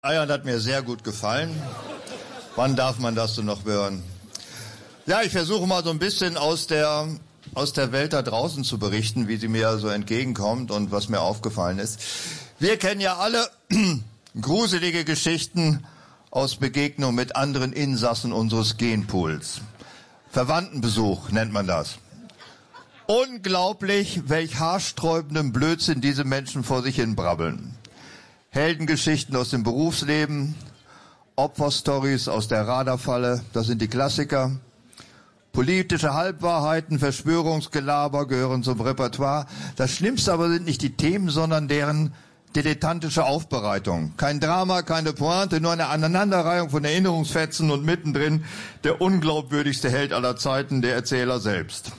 Eiern hat mir sehr gut gefallen. Wann darf man das so noch hören? Ja, ich versuche mal so ein bisschen aus der Welt da draußen zu berichten, wie sie mir so entgegenkommt und was mir aufgefallen ist. Wir kennen ja alle gruselige Geschichten aus Begegnungen mit anderen Insassen unseres Genpools. Verwandtenbesuch nennt man das. Unglaublich, welch haarsträubenden Blödsinn diese Menschen vor sich hin brabbeln. Heldengeschichten aus dem Berufsleben, Opferstories aus der Radarfalle, das sind die Klassiker. Politische Halbwahrheiten, Verschwörungsgelaber gehören zum Repertoire. Das Schlimmste aber sind nicht die Themen, sondern deren dilettantische Aufbereitung. Kein Drama, keine Pointe, nur eine Aneinanderreihung von Erinnerungsfetzen und mittendrin der unglaubwürdigste Held aller Zeiten, der Erzähler selbst.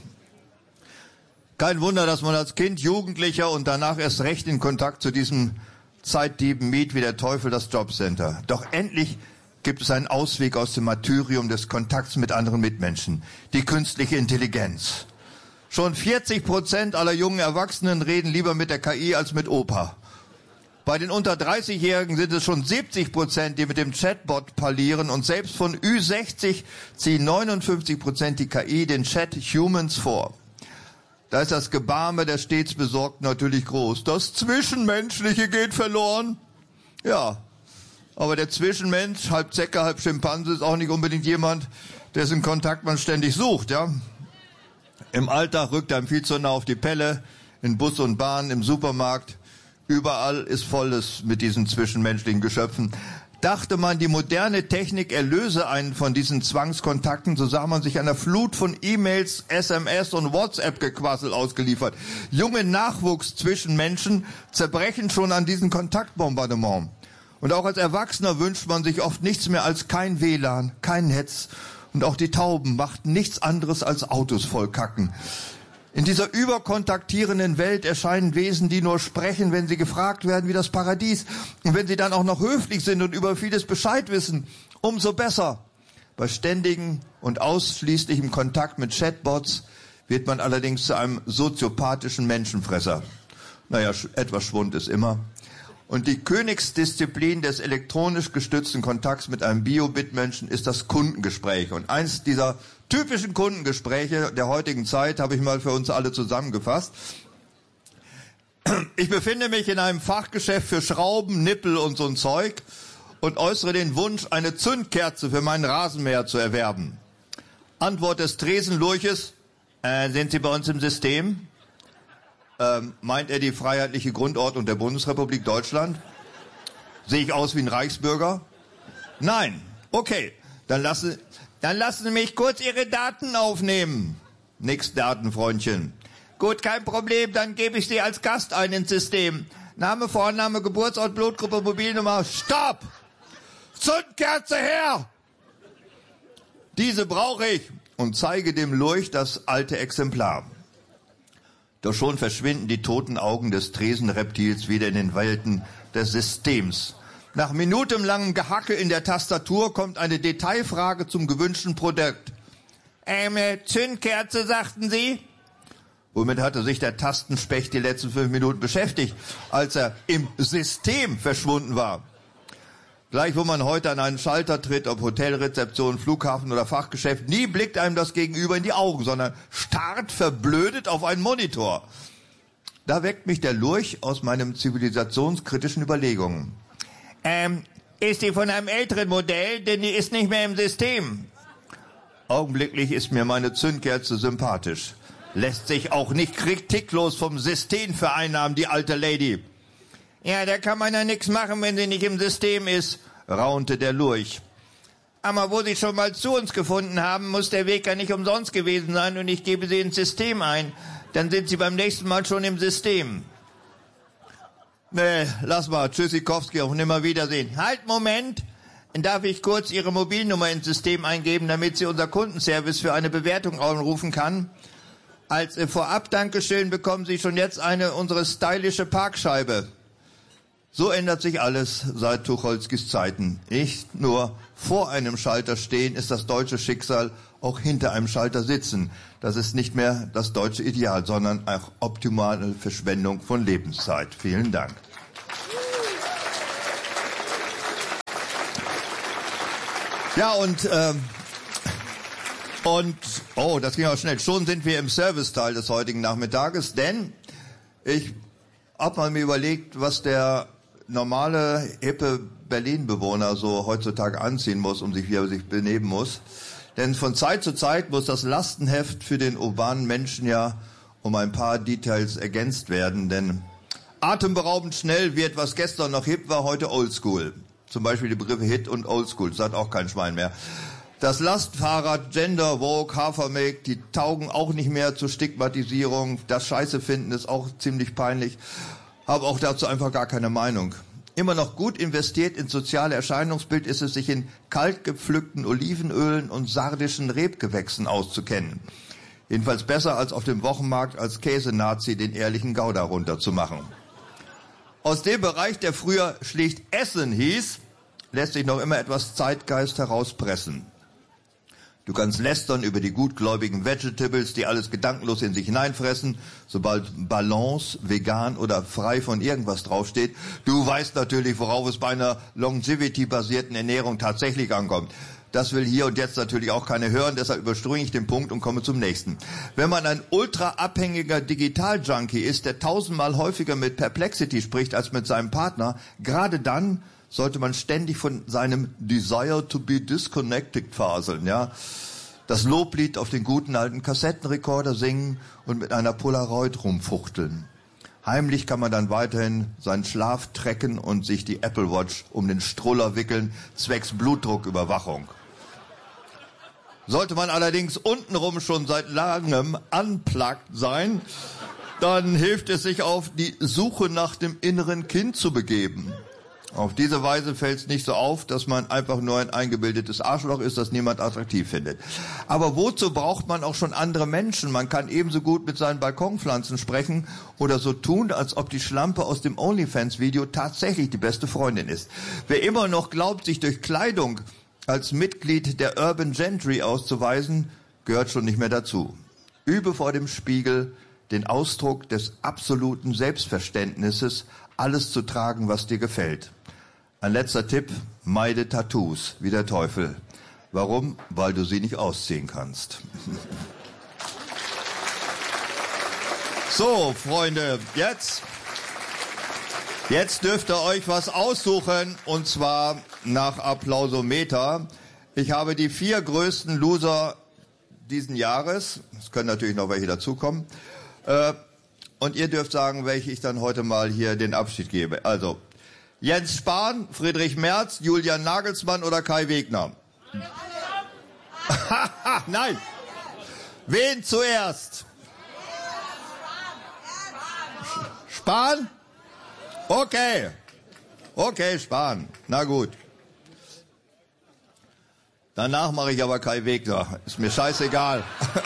Kein Wunder, dass man als Kind, Jugendlicher und danach erst recht in Kontakt zu diesem Zeitdieben mied wie der Teufel das Jobcenter. Doch endlich gibt es einen Ausweg aus dem Martyrium des Kontakts mit anderen Mitmenschen. Die künstliche Intelligenz. Schon 40% aller jungen Erwachsenen reden lieber mit der KI als mit Opa. Bei den unter 30-Jährigen sind es schon 70%, die mit dem Chatbot parlieren, und selbst von Ü60 ziehen 59% die KI den Chat-Humans vor. Da ist das Gebarme der stets Besorgten natürlich groß. Das Zwischenmenschliche geht verloren. Ja, aber der Zwischenmensch, halb Zecke, halb Schimpanse, ist auch nicht unbedingt jemand, dessen Kontakt man ständig sucht, ja. Im Alltag rückt einem viel zu nah auf die Pelle, in Bus und Bahn, im Supermarkt. Überall ist Volles mit diesen zwischenmenschlichen Geschöpfen. Dachte man, die moderne Technik erlöse einen von diesen Zwangskontakten, so sah man sich einer Flut von E-Mails, SMS und WhatsApp-Gequassel ausgeliefert. Junge Nachwuchs zwischen Menschen zerbrechen schon an diesem Kontaktbombardement. Und auch als Erwachsener wünscht man sich oft nichts mehr als kein WLAN, kein Netz. Und auch die Tauben machten nichts anderes als Autos vollkacken. In dieser überkontaktierenden Welt erscheinen Wesen, die nur sprechen, wenn sie gefragt werden, wie das Paradies. Und wenn sie dann auch noch höflich sind und über vieles Bescheid wissen, umso besser. Bei ständigem und ausschließlichem Kontakt mit Chatbots wird man allerdings zu einem soziopathischen Menschenfresser. Naja, etwas Schwund ist immer. Und die Königsdisziplin des elektronisch gestützten Kontakts mit einem Bio-Bitmenschen ist das Kundengespräch. Und eins dieser typischen Kundengespräche der heutigen Zeit habe ich mal für uns alle zusammengefasst. Ich befinde mich in einem Fachgeschäft für Schrauben, Nippel und so ein Zeug und äußere den Wunsch, eine Zündkerze für meinen Rasenmäher zu erwerben. Antwort des Tresenlurches: sind Sie bei uns im System? Meint er die freiheitliche Grundordnung der Bundesrepublik Deutschland? Sehe ich aus wie ein Reichsbürger? Nein. Okay, dann lassen Sie mich kurz Ihre Daten aufnehmen. Nix Daten, Freundchen. Gut, kein Problem, dann gebe ich Sie als Gast ein ins System. Name, Vorname, Geburtsort, Blutgruppe, Mobilnummer. Stopp! Zündkerze her! Diese brauche ich, und zeige dem Lurch das alte Exemplar. Doch schon verschwinden die toten Augen des Tresenreptils wieder in den Welten des Systems. Nach minutenlangem Gehacke in der Tastatur kommt eine Detailfrage zum gewünschten Produkt. Zündkerze, sagten Sie? Womit hatte sich der Tastenspecht die letzten 5 Minuten beschäftigt, als er im System verschwunden war? Gleich wo man heute an einen Schalter tritt, ob Hotelrezeption, Flughafen oder Fachgeschäft, nie blickt einem das Gegenüber in die Augen, sondern starrt verblödet auf einen Monitor. Da weckt mich der Lurch aus meinen zivilisationskritischen Überlegungen. Ist die von einem älteren Modell, denn die ist nicht mehr im System. Augenblicklich ist mir meine Zündkerze sympathisch. Lässt sich auch nicht kritiklos vom System vereinnahmen, die alte Lady. Ja, da kann man ja nichts machen, wenn sie nicht im System ist, raunte der Lurch. Aber wo Sie schon mal zu uns gefunden haben, muss der Weg ja nicht umsonst gewesen sein und ich gebe Sie ins System ein. Dann sind Sie beim nächsten Mal schon im System. Nee, lass mal, Tschüssikowski, auf Nimmerwiedersehen. Halt, Moment! Darf ich kurz Ihre Mobilnummer ins System eingeben, damit Sie unser Kundenservice für eine Bewertung anrufen kann? Als Vorab-Dankeschön bekommen Sie schon jetzt unsere stylische Parkscheibe. So ändert sich alles seit Tucholskys Zeiten. Nicht nur vor einem Schalter stehen ist das deutsche Schicksal, auch hinter einem Schalter sitzen. Das ist nicht mehr das deutsche Ideal, sondern auch optimale Verschwendung von Lebenszeit. Vielen Dank. Ja, und oh, das ging auch schnell. Schon sind wir im Serviceteil des heutigen Nachmittages, denn ich habe mal mir überlegt, was der normale, hippe Berlin-Bewohner so heutzutage anziehen muss, um sich, wie er sich benehmen muss. Denn von Zeit zu Zeit muss das Lastenheft für den urbanen Menschen ja um ein paar Details ergänzt werden, denn atemberaubend schnell wird, was gestern noch hip war, heute oldschool. Zum Beispiel die Begriffe Hit und Oldschool, das sagt auch kein Schwein mehr. Das Lastfahrrad, Gender, Vogue, Hafermilk, die taugen auch nicht mehr zur Stigmatisierung. Das Scheiße finden ist auch ziemlich peinlich. Habe auch dazu einfach gar keine Meinung. Immer noch gut investiert ins soziale Erscheinungsbild ist es, sich in kalt gepflückten Olivenölen und sardischen Rebgewächsen auszukennen. Jedenfalls besser als auf dem Wochenmarkt als Käsenazi den ehrlichen Gouda runterzumachen. Aus dem Bereich, der früher schlicht Essen hieß, lässt sich noch immer etwas Zeitgeist herauspressen. Du kannst lästern über die gutgläubigen Vegetables, die alles gedankenlos in sich hineinfressen, sobald Balance, vegan oder frei von irgendwas draufsteht. Du weißt natürlich, worauf es bei einer Longevity-basierten Ernährung tatsächlich ankommt. Das will hier und jetzt natürlich auch keiner hören, deshalb überspringe ich den Punkt und komme zum nächsten. Wenn man ein ultraabhängiger Digital-Junkie ist, der 1000-mal häufiger mit Perplexity spricht als mit seinem Partner, gerade dann sollte man ständig von seinem Desire to be disconnected faseln, ja. Das Loblied auf den guten alten Kassettenrekorder singen und mit einer Polaroid rumfuchteln. Heimlich kann man dann weiterhin seinen Schlaf tracken und sich die Apple Watch um den Stroller wickeln, zwecks Blutdrucküberwachung. Sollte man allerdings untenrum schon seit langem unplugged sein, dann hilft es sich auf die Suche nach dem inneren Kind zu begeben. Auf diese Weise fällt es nicht so auf, dass man einfach nur ein eingebildetes Arschloch ist, das niemand attraktiv findet. Aber wozu braucht man auch schon andere Menschen? Man kann ebenso gut mit seinen Balkonpflanzen sprechen oder so tun, als ob die Schlampe aus dem OnlyFans-Video tatsächlich die beste Freundin ist. Wer immer noch glaubt, sich durch Kleidung als Mitglied der Urban Gentry auszuweisen, gehört schon nicht mehr dazu. Übe vor dem Spiegel den Ausdruck des absoluten Selbstverständnisses, alles zu tragen, was dir gefällt. Ein letzter Tipp, meide Tattoos, wie der Teufel. Warum? Weil du sie nicht ausziehen kannst. So, Freunde, jetzt dürft ihr euch was aussuchen, und zwar nach Applausometer. Ich habe die 4 größten Loser diesen Jahres, es können natürlich noch welche dazukommen, und ihr dürft sagen, welche ich dann heute mal hier den Abschied gebe. Also, Jens Spahn, Friedrich Merz, Julian Nagelsmann oder Kai Wegner? Nein. Wen zuerst? Spahn? Okay. Okay, Spahn. Na gut. Danach mache ich aber Kai Wegner. Ist mir scheißegal.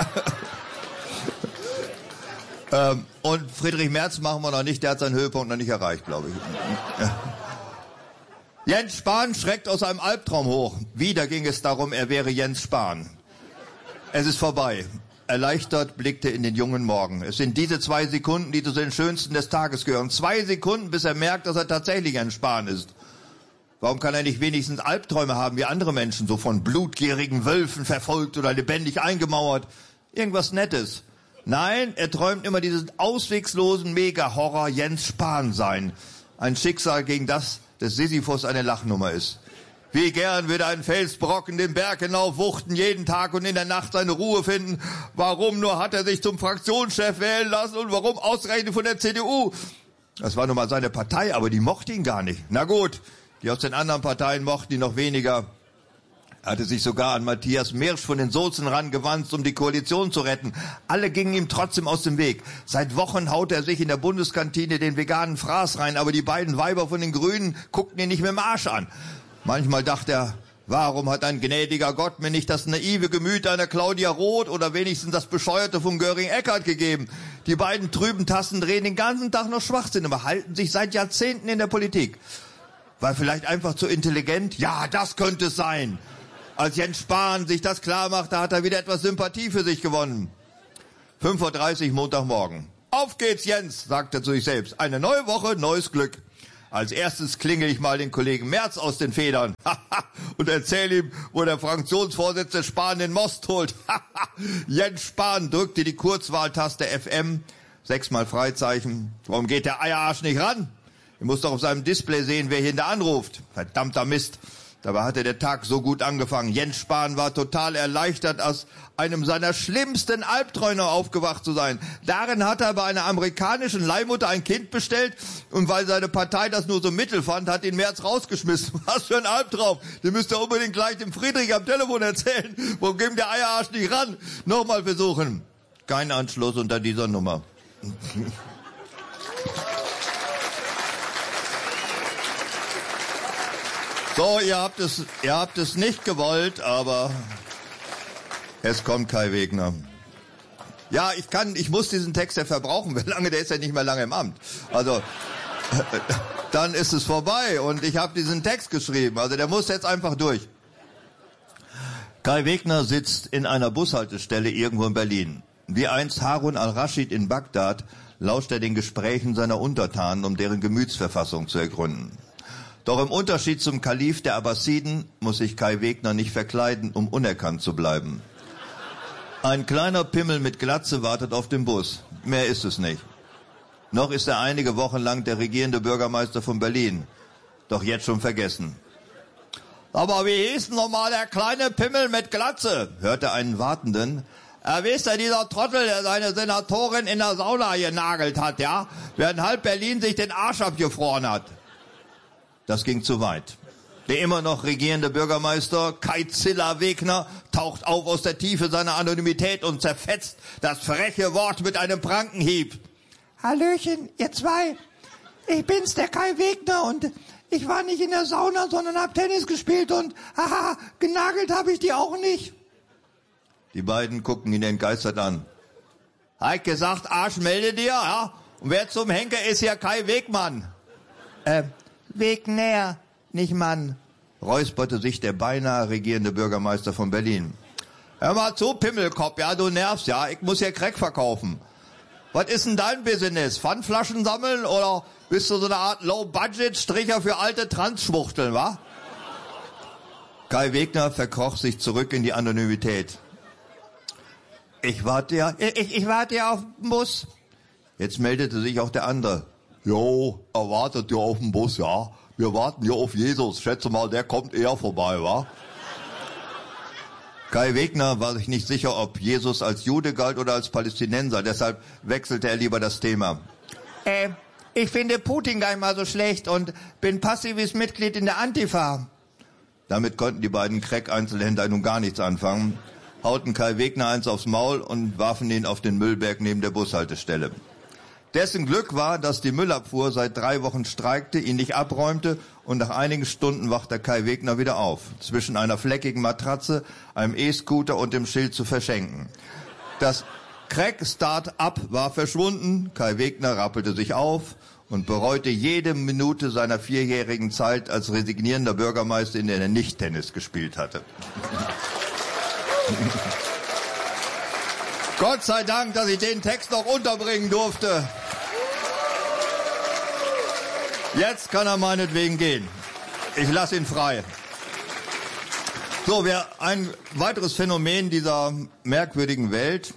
Und Friedrich Merz machen wir noch nicht, der hat seinen Höhepunkt noch nicht erreicht, glaube ich. Jens Spahn schreckt aus einem Albtraum hoch. Wieder ging es darum, er wäre Jens Spahn. Es ist vorbei. Erleichtert blickte in den jungen Morgen. Es sind diese 2 Sekunden, die zu den schönsten des Tages gehören. 2 Sekunden, bis er merkt, dass er tatsächlich Jens Spahn ist. Warum kann er nicht wenigstens Albträume haben wie andere Menschen, so von blutgierigen Wölfen verfolgt oder lebendig eingemauert? Irgendwas Nettes. Nein, er träumt immer diesen auswegslosen Mega-Horror Jens Spahn sein. Ein Schicksal, gegen das des Sisyphus eine Lachnummer ist. Wie gern würde ein Felsbrocken den Berg hinaufwuchten, jeden Tag und in der Nacht seine Ruhe finden. Warum nur hat er sich zum Fraktionschef wählen lassen und warum ausgerechnet von der CDU? Das war nun mal seine Partei, aber die mochte ihn gar nicht. Na gut, die aus den anderen Parteien mochten ihn noch weniger. Er hatte sich sogar an Matthias Mirsch von den Sozen rangewandt, um die Koalition zu retten. Alle gingen ihm trotzdem aus dem Weg. Seit Wochen haut er sich in der Bundeskantine den veganen Fraß rein, aber die beiden Weiber von den Grünen guckten ihn nicht mit dem Arsch an. Manchmal dachte er, warum hat ein gnädiger Gott mir nicht das naive Gemüt einer Claudia Roth oder wenigstens das Bescheuerte von Göring-Eckardt gegeben? Die beiden trüben Tassen drehen den ganzen Tag noch Schwachsinn, aber halten sich seit Jahrzehnten in der Politik. War vielleicht einfach zu intelligent? Ja, das könnte es sein. Als Jens Spahn sich das klar machte, hat er wieder etwas Sympathie für sich gewonnen. 5:30 Uhr Montagmorgen. Auf geht's, Jens, sagt er zu sich selbst. Eine neue Woche, neues Glück. Als erstes klingel ich mal den Kollegen Merz aus den Federn und erzähle ihm, wo der Fraktionsvorsitzende Spahn den Most holt. Jens Spahn drückte die Kurzwahltaste FM, 6-mal Freizeichen. Warum geht der Eierarsch nicht ran? Er muss doch auf seinem Display sehen, wer hier da anruft. Verdammter Mist. Dabei hatte der Tag so gut angefangen. Jens Spahn war total erleichtert, aus einem seiner schlimmsten Albträume aufgewacht zu sein. Darin hat er bei einer amerikanischen Leihmutter ein Kind bestellt und weil seine Partei das nur so mittel fand, hat ihn Merz rausgeschmissen. Was für ein Albtraum. Den müsst ihr unbedingt gleich dem Friedrich am Telefon erzählen. Warum geht der Eierarsch nicht ran? Nochmal versuchen. Kein Anschluss unter dieser Nummer. So, ihr habt es nicht gewollt, aber es kommt Kai Wegner. Ja, ich muss diesen Text ja verbrauchen, der ist ja nicht mehr lange im Amt. Also, dann ist es vorbei und ich habe diesen Text geschrieben, also der muss jetzt einfach durch. Kai Wegner sitzt in einer Bushaltestelle irgendwo in Berlin. Wie einst Harun al-Raschid in Bagdad lauscht er den Gesprächen seiner Untertanen, um deren Gemütsverfassung zu ergründen. Doch im Unterschied zum Kalif der Abbasiden muss sich Kai Wegner nicht verkleiden, um unerkannt zu bleiben. Ein kleiner Pimmel mit Glatze wartet auf dem Bus. Mehr ist es nicht. Noch ist er einige Wochen lang der regierende Bürgermeister von Berlin. Doch jetzt schon vergessen. Aber wie hieß denn nochmal der kleine Pimmel mit Glatze? Hörte einen Wartenden. Wisst ihr, dieser Trottel, der seine Senatorin in der Sauna genagelt hat, ja? Während halb Berlin sich den Arsch abgefroren hat. Das ging zu weit. Der immer noch regierende Bürgermeister Kai Zilla Wegner taucht auf aus der Tiefe seiner Anonymität und zerfetzt das freche Wort mit einem Prankenhieb. Hallöchen, ihr zwei. Ich bin's, der Kai Wegner, und ich war nicht in der Sauna, sondern hab Tennis gespielt und haha, genagelt habe ich die auch nicht. Die beiden gucken ihn entgeistert an. Heik gesagt, Arsch, melde dir, ja? Und wer zum Henker ist hier Kai Wegmann? Wegner, nicht Mann, räusperte sich der beinahe regierende Bürgermeister von Berlin. Hör mal zu, Pimmelkopf, ja, du nervst, ja, ich muss hier Crack verkaufen. Was ist denn dein Business? Pfandflaschen sammeln oder bist du so eine Art Low-Budget-Stricher für alte Transschwuchteln, wa? Kai Wegner verkroch sich zurück in die Anonymität. Ich warte ja auf den Bus. Jetzt meldete sich auch der andere. Jo, er wartet ja auf den Bus, ja. Wir warten ja auf Jesus. Schätze mal, der kommt eher vorbei, wa? Kai Wegner war sich nicht sicher, ob Jesus als Jude galt oder als Palästinenser. Deshalb wechselte er lieber das Thema. Ich finde Putin gar nicht mal so schlecht und bin passives Mitglied in der Antifa. Damit konnten die beiden Crack-Einzelhändler nun gar nichts anfangen, hauten Kai Wegner eins aufs Maul und warfen ihn auf den Müllberg neben der Bushaltestelle. Dessen Glück war, dass die Müllabfuhr seit 3 Wochen streikte, ihn nicht abräumte und nach einigen Stunden wachte Kai Wegner wieder auf, zwischen einer fleckigen Matratze, einem E-Scooter und dem Schild zu verschenken. Das Crack-Start-up war verschwunden, Kai Wegner rappelte sich auf und bereute jede Minute seiner 4-jährigen Zeit als resignierender Bürgermeister, in der er nicht Tennis gespielt hatte. Gott sei Dank, dass ich den Text noch unterbringen durfte. Jetzt kann er meinetwegen gehen. Ich lasse ihn frei. So, ein weiteres Phänomen dieser merkwürdigen Welt.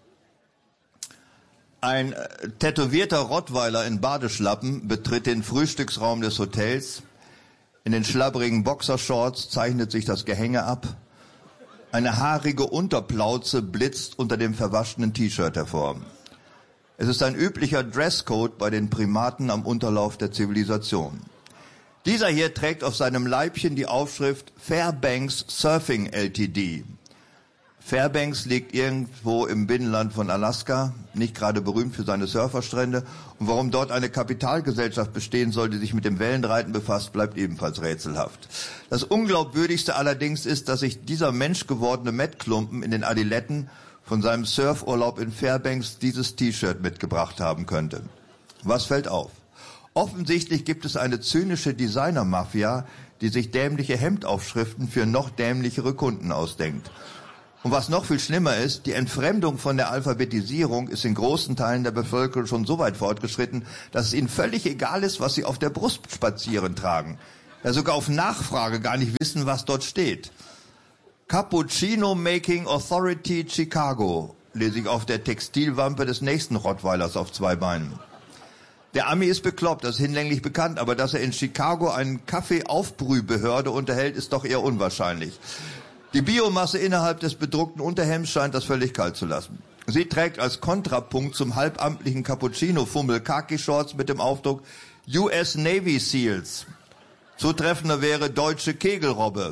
Ein tätowierter Rottweiler in Badeschlappen betritt den Frühstücksraum des Hotels. In den schlabbrigen Boxershorts zeichnet sich das Gehänge ab. Eine haarige Unterplauze blitzt unter dem verwaschenen T-Shirt hervor. Es ist ein üblicher Dresscode bei den Primaten am Unterlauf der Zivilisation. Dieser hier trägt auf seinem Leibchen die Aufschrift Fairbanks Surfing Ltd. Fairbanks liegt irgendwo im Binnenland von Alaska, nicht gerade berühmt für seine Surferstrände. Und warum dort eine Kapitalgesellschaft bestehen soll, die sich mit dem Wellenreiten befasst, bleibt ebenfalls rätselhaft. Das Unglaubwürdigste allerdings ist, dass sich dieser menschgewordene Mettklumpen in den Adiletten von seinem Surfurlaub in Fairbanks dieses T-Shirt mitgebracht haben könnte. Was fällt auf? Offensichtlich gibt es eine zynische Designer-Mafia, die sich dämliche Hemdaufschriften für noch dämlichere Kunden ausdenkt. Und was noch viel schlimmer ist, die Entfremdung von der Alphabetisierung ist in großen Teilen der Bevölkerung schon so weit fortgeschritten, dass es ihnen völlig egal ist, was sie auf der Brust spazieren tragen. Ja, sogar auf Nachfrage gar nicht wissen, was dort steht. Cappuccino Making Authority Chicago lese ich auf der Textilwampe des nächsten Rottweilers auf 2 Beinen. Der Ami ist bekloppt, das ist hinlänglich bekannt, aber dass er in Chicago eine Kaffeeaufbrühbehörde unterhält, ist doch eher unwahrscheinlich. Die Biomasse innerhalb des bedruckten Unterhemds scheint das völlig kalt zu lassen. Sie trägt als Kontrapunkt zum halbamtlichen Cappuccino-Fummel Khaki-Shorts mit dem Aufdruck US Navy Seals. Zutreffender wäre deutsche Kegelrobbe.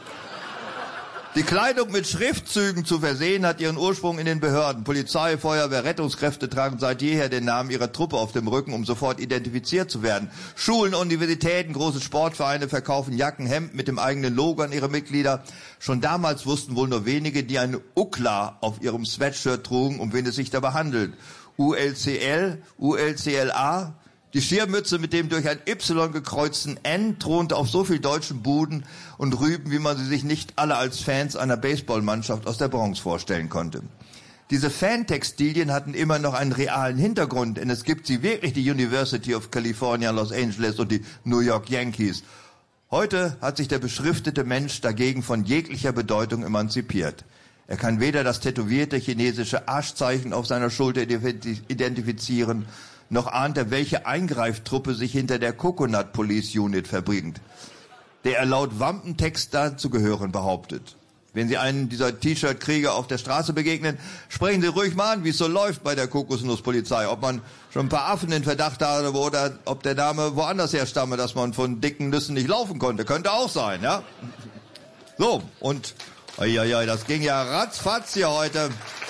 Die Kleidung mit Schriftzügen zu versehen hat ihren Ursprung in den Behörden. Polizei, Feuerwehr, Rettungskräfte tragen seit jeher den Namen ihrer Truppe auf dem Rücken, um sofort identifiziert zu werden. Schulen, Universitäten, große Sportvereine verkaufen Jacken, Hemden mit dem eigenen Logo an ihre Mitglieder. Schon damals wussten wohl nur wenige, die eine UCLA auf ihrem Sweatshirt trugen, um wen es sich dabei handelt. ULCL, ULCLA. Die Schirmmütze mit dem durch ein Y gekreuzten N thronte auf so viel deutschen Buden und Rüben, wie man sie sich nicht alle als Fans einer Baseballmannschaft aus der Bronx vorstellen konnte. Diese Fantextilien hatten immer noch einen realen Hintergrund, denn es gibt sie wirklich, die University of California, Los Angeles und die New York Yankees. Heute hat sich der beschriftete Mensch dagegen von jeglicher Bedeutung emanzipiert. Er kann weder das tätowierte chinesische Arschzeichen auf seiner Schulter identifizieren, noch ahnt er, welche Eingreiftruppe sich hinter der Coconut Police Unit verbringt, der er laut Wampentext dazu gehören behauptet. Wenn Sie einen dieser T-Shirt-Krieger auf der Straße begegnen, sprechen Sie ruhig mal an, wie es so läuft bei der Kokosnusspolizei. Ob man schon ein paar Affen in Verdacht hatte oder ob der Name woanders herstamme, dass man von dicken Nüssen nicht laufen konnte. Könnte auch sein, ja? So, und das ging ja ratzfatz hier heute.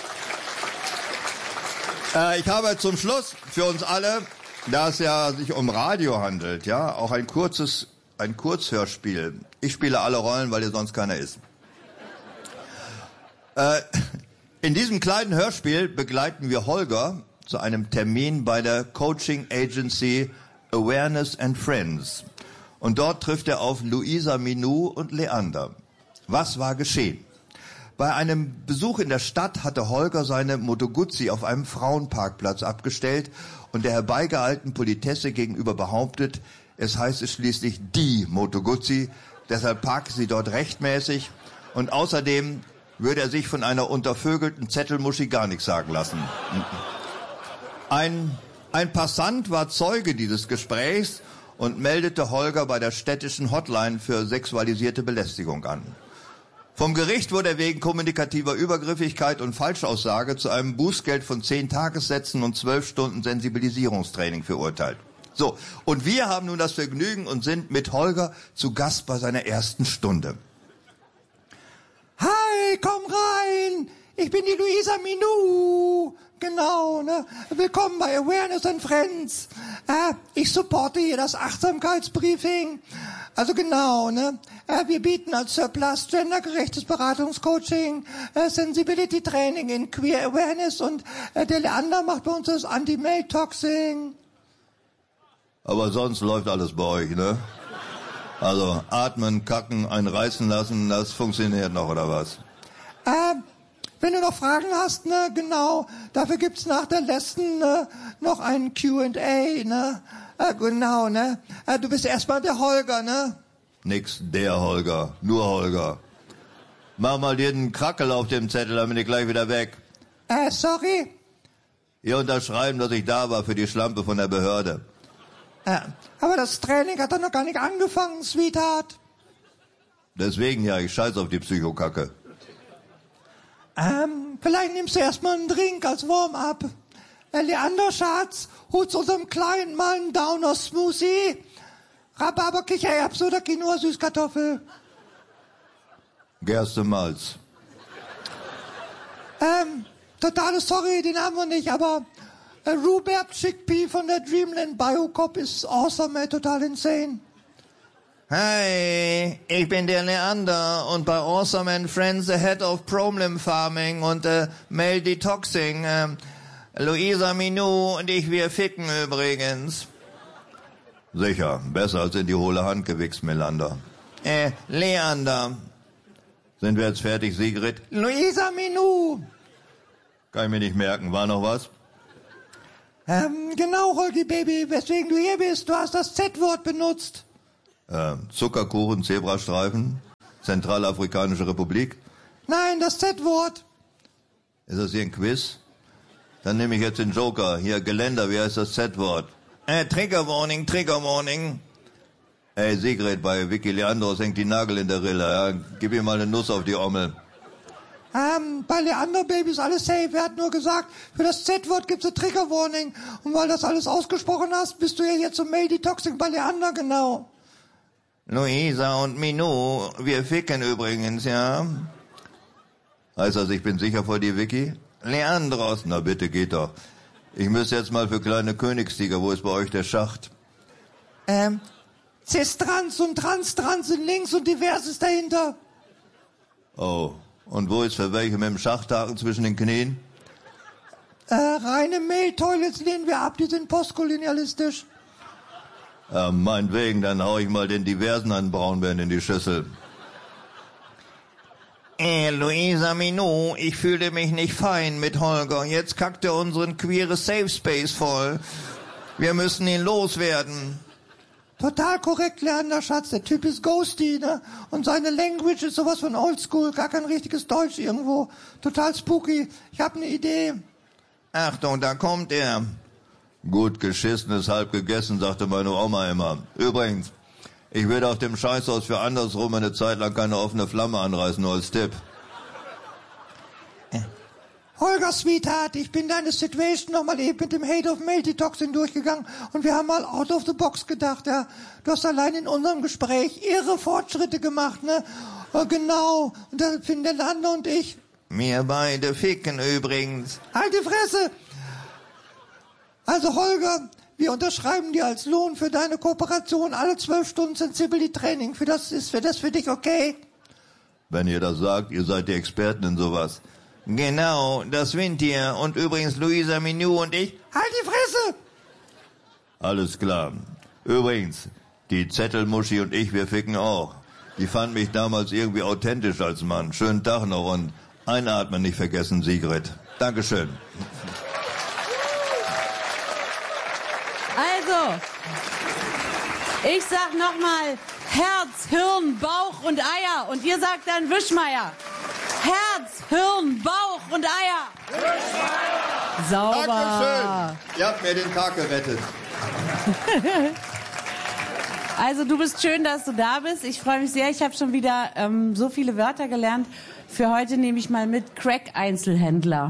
Ich habe zum Schluss für uns alle, da es ja sich um Radio handelt, ja, auch ein Kurzhörspiel. Ich spiele alle Rollen, weil hier sonst keiner ist. In diesem kleinen Hörspiel begleiten wir Holger zu einem Termin bei der Coaching Agency Awareness and Friends. Und dort trifft er auf Luisa Minou und Leander. Was war geschehen? Bei einem Besuch in der Stadt hatte Holger seine Moto Guzzi auf einem Frauenparkplatz abgestellt und der herbeigeeilten Politesse gegenüber behauptet, es heiße schließlich die Moto Guzzi, deshalb parke sie dort rechtmäßig und außerdem würde er sich von einer untervögelten Zettelmuschi gar nichts sagen lassen. Ein Passant war Zeuge dieses Gesprächs und meldete Holger bei der städtischen Hotline für sexualisierte Belästigung an. Vom Gericht wurde er wegen kommunikativer Übergriffigkeit und Falschaussage zu einem Bußgeld von 10 Tagessätzen und 12 Stunden Sensibilisierungstraining verurteilt. So, und wir haben nun das Vergnügen und sind mit Holger zu Gast bei seiner ersten Stunde. Hi, komm rein! Ich bin die Luisa Minou. Genau, ne? Willkommen bei Awareness and Friends. Ich supporte hier das Achtsamkeitsbriefing. Also genau, ne? Wir bieten als Surplus gendergerechtes Beratungscoaching, Sensibility Training in Queer Awareness und der Leander macht bei uns das Anti-Mail-Toxing. Aber sonst läuft alles bei euch, ne? Also atmen, kacken, einen reißen lassen, das funktioniert noch, oder was? Wenn du noch Fragen hast, ne, genau, dafür gibt's nach der letzten noch einen Q&A, ne? Genau, ne? Du bist erstmal der Holger, ne? Nix der Holger, nur Holger. Mach mal dir einen Krackel auf dem Zettel, dann bin ich gleich wieder weg. Sorry? Ihr unterschreiben, dass ich da war für die Schlampe von der Behörde. Aber das Training hat doch noch gar nicht angefangen, Sweetheart. Deswegen ja, ich scheiß auf die Psychokacke. Vielleicht nimmst du erstmal einen Drink als Warm-up. Leander, Schatz, holst unserem Kleinen mal einen Downer-Smoothie. Rhabarber, Kichererbse oder Quinoa, Süßkartoffel. Gerste-Malz. Totale sorry, den haben wir nicht, aber Rhubarb Chickpea von der Dreamland Biocop ist awesome, total insane. Hi, ich bin der Leander und bei Awesome and Friends the Head of Problem Farming und Male Detoxing. Luisa Minou und ich, wir ficken übrigens. Sicher, besser als in die hohle Hand gewichst, Melander. Leander, Sind wir jetzt fertig, Sigrid? Luisa Minou. Kann ich mir nicht merken. War noch was? Genau, Holgi Baby, weswegen du hier bist. Du hast das Z-Wort benutzt. Zuckerkuchen, Zebrastreifen, Zentralafrikanische Republik. Nein, das Z-Wort. Ist das hier ein Quiz? Dann nehme ich jetzt den Joker. Hier, Geländer, wie heißt das Z-Wort? Trigger Warning, Trigger Warning. Ey, Sigrid, bei Vicky Leandros hängt die Nagel in der Rille. Ja? Gib ihm mal eine Nuss auf die Ommel. Bei Leander Baby ist alles safe. Er hat nur gesagt, für das Z-Wort gibt's eine Trigger Warning. Und weil das alles ausgesprochen hast, bist du ja jetzt zum Mail Detoxing bei Leander, genau. Luisa und Minou, wir ficken übrigens, ja? Heißt das, ich bin sicher vor dir, Vicky? Leandros, na bitte, geht doch. Ich müsste jetzt mal für kleine Königstiger, wo ist bei euch der Schacht? Cis-Trans und Trans-Trans sind links und divers ist dahinter. Oh, und wo ist für welche mit dem Schachthaken zwischen den Knien? Reine Mail-Toilets lehnen wir ab, die sind postkolonialistisch. Meinetwegen, dann hau ich mal den diversen an Braunbären in die Schüssel. Luisa Minou, ich fühle mich nicht fein mit Holger. Jetzt kackt er unseren queeres Safe Space voll. Wir müssen ihn loswerden. Total korrekt, Leander Schatz. Der Typ ist ghosty, ne? Und seine Language ist sowas von oldschool. Gar kein richtiges Deutsch irgendwo. Total spooky. Ich hab eine Idee. Achtung, da kommt er. Gut geschissen ist halb gegessen, sagte meine Oma immer. Übrigens, ich würde auf dem Scheißhaus für andersrum eine Zeit lang keine offene Flamme anreißen, nur als Tipp. Holger, Sweetheart, ich bin deine Situation nochmal eben mit dem Hate of Mail Detoxing durchgegangen und wir haben mal out of the box gedacht, ja. Du hast allein in unserem Gespräch irre Fortschritte gemacht, ne? Genau. Und da finden der Leander und ich. Wir beide ficken übrigens. Halt die Fresse! Also Holger, wir unterschreiben dir als Lohn für deine Kooperation alle 12 Stunden Sensibility Training. Ist das für dich okay? Wenn ihr das sagt, ihr seid die Experten in sowas. Genau, das sind ihr. Und übrigens Luisa Minou und ich. Halt die Fresse! Alles klar. Übrigens, die Zettelmuschi und ich, wir ficken auch. Die fand mich damals irgendwie authentisch als Mann. Schönen Tag noch und einatmen nicht vergessen, Sigrid. Dankeschön. Also, ich sag nochmal Herz, Hirn, Bauch und Eier. Und ihr sagt dann Wischmeier. Herz, Hirn, Bauch und Eier. Wischmeier. Sauber. Dankeschön. Ihr habt mir den Tag gerettet. Also du bist schön, dass du da bist. Ich freue mich sehr. Ich habe schon wieder so viele Wörter gelernt. Für heute nehme ich mal mit Crack-Einzelhändler.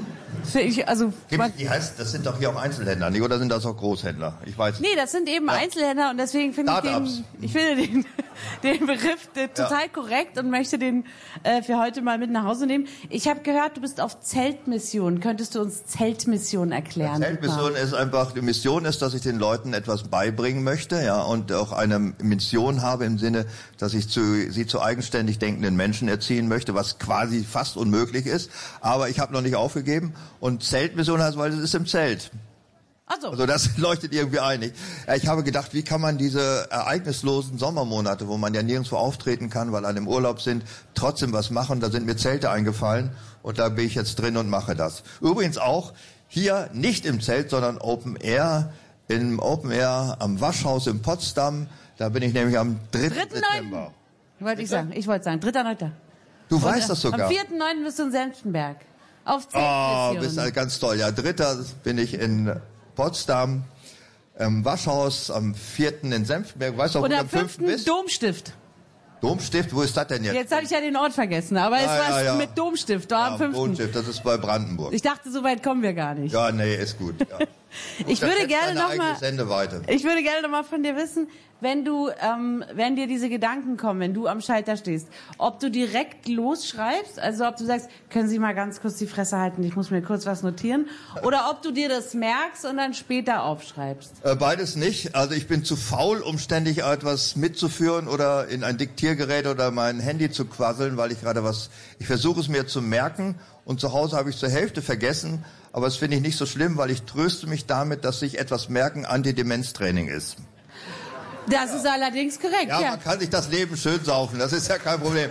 Die heißt, das sind doch hier auch Einzelhändler, nicht? Oder sind das auch Großhändler? Ich weiß nicht. Nee, das sind eben Einzelhändler und deswegen finde ich den Begriff total korrekt und möchte den für heute mal mit nach Hause nehmen. Ich habe gehört, du bist auf Zeltmission. Könntest du uns Zeltmission erklären? Zeltmission ist einfach, die Mission ist, dass ich den Leuten etwas beibringen möchte, ja, und auch eine Mission habe im Sinne, dass ich sie zu eigenständig denkenden Menschen erziehen möchte, was quasi fast unmöglich ist. Aber ich habe noch nicht aufgegeben. Und Zeltmission heißt, weil es ist im Zelt. Also das leuchtet irgendwie ein. Ich habe gedacht, wie kann man diese ereignislosen Sommermonate, wo man ja nirgendwo auftreten kann, weil alle im Urlaub sind, trotzdem was machen. Da sind mir Zelte eingefallen und da bin ich jetzt drin und mache das. Übrigens auch hier nicht im Zelt, sondern Open Air, im Open Air am Waschhaus in Potsdam. Da bin ich nämlich am 3. September. Ich wollte sagen, 3.9. Du weißt das sogar. Am 4.9. bist du in Senftenberg. Auf Zeltmission. Oh, bist ganz toll. Ja, 3. bin ich in Potsdam, im Waschhaus, am 4. in Senftenberg. Weißt du, wo du am 5. bist? Domstift. Domstift? Wo ist das denn jetzt? Jetzt habe ich ja den Ort vergessen, aber es war mit Domstift, da am 5. Domstift, das ist bei Brandenburg. Ich dachte, so weit kommen wir gar nicht. Ja, nee, ist gut. Ja. Ich würde gerne noch mal von dir wissen, wenn dir diese Gedanken kommen, wenn du am Schalter stehst, ob du direkt losschreibst, also ob du sagst, können Sie mal ganz kurz die Fresse halten, ich muss mir kurz was notieren, oder ob du dir das merkst und dann später aufschreibst. Beides nicht. Also ich bin zu faul, um ständig etwas mitzuführen oder in ein Diktiergerät oder mein Handy zu quasseln, weil ich versuche es mir zu merken und zu Hause habe ich zur Hälfte vergessen. Aber das finde ich nicht so schlimm, weil ich tröste mich damit, dass sich etwas merken Antidemenztraining ist. Das ist allerdings korrekt, ja. Man kann sich das Leben schön saufen, das ist ja kein Problem.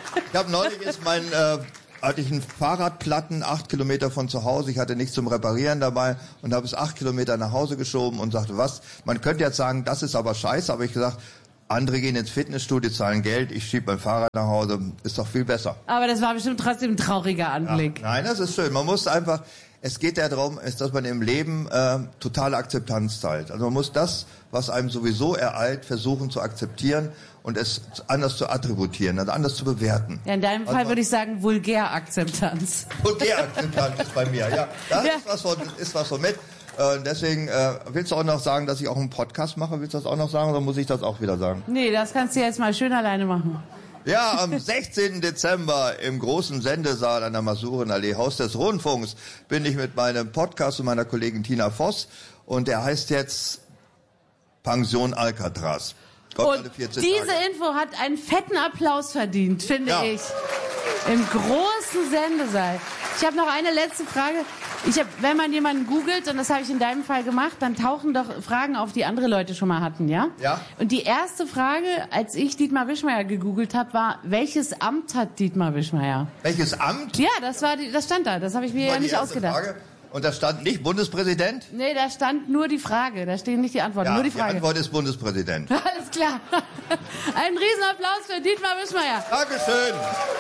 Ich habe neulich hatte ich einen Fahrradplatten 8 Kilometer von zu Hause. Ich hatte nichts zum Reparieren dabei und habe es 8 Kilometer nach Hause geschoben und sagte, was? Man könnte jetzt sagen, das ist aber scheiße, aber ich gesagt, andere gehen ins Fitnessstudio, zahlen Geld, ich schiebe mein Fahrrad nach Hause, ist doch viel besser. Aber das war bestimmt trotzdem ein trauriger Anblick. Ja, nein, das ist schön. Man muss einfach, es geht ja darum, dass man im Leben totale Akzeptanz zahlt. Also man muss das, was einem sowieso ereilt, versuchen zu akzeptieren und es anders zu attributieren, also anders zu bewerten. Ja, in deinem Fall würde ich sagen, Vulgärakzeptanz. Vulgärakzeptanz ist bei mir, ja. Das ist was von mit. Deswegen, willst du auch noch sagen, dass ich auch einen Podcast mache? Willst du das auch noch sagen oder muss ich das auch wieder sagen? Nee, das kannst du jetzt mal schön alleine machen. Ja, am 16. Dezember im großen Sendesaal an der Masurenallee, Haus des Rundfunks, bin ich mit meinem Podcast und meiner Kollegin Tina Voss und der heißt jetzt Pension Alcatraz. Und diese Info hat einen fetten Applaus verdient, finde ich. Im großen Sendesaal. Ich habe noch eine letzte Frage. Wenn man jemanden googelt, und das habe ich in deinem Fall gemacht, dann tauchen doch Fragen auf, die andere Leute schon mal hatten, ja? Ja. Und die erste Frage, als ich Dietmar Wischmeyer gegoogelt habe, war, welches Amt hat Dietmar Wischmeyer? Welches Amt? Ja, das stand da. Das habe ich mir ja nicht ausgedacht. Frage. Und da stand nicht Bundespräsident? Nee, da stand nur die Frage. Da stehen nicht die Antworten, ja, nur die Frage. Die Antwort ist Bundespräsident. Alles klar. Ein Riesenapplaus für Dietmar Wischmeyer. Dankeschön.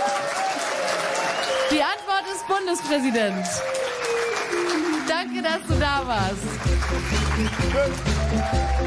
Die Antwort ist Bundespräsident. Danke, dass du da warst.